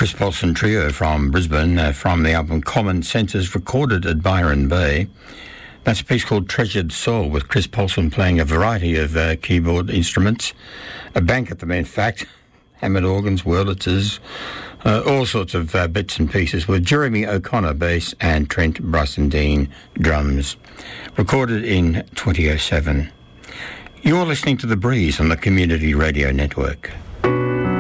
Chris Paulson Trio from Brisbane, from the album Common Senses, recorded at Byron Bay. That's a piece called Treasured Soul, with Chris Paulson playing a variety of keyboard instruments, a bank at them, in fact, hammered organs, Wurlitzers, all sorts of bits and pieces, with Jeremy O'Connor bass and Trent Bryson-Dean drums. Recorded in 2007. You're listening to The Breeze on the Community Radio Network.